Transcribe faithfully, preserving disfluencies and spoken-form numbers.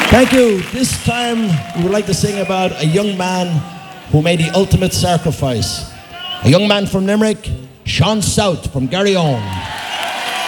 Thank you. This time we would like to sing about a young man who made the ultimate sacrifice. A young man from Limerick, Sean South from Garryowen.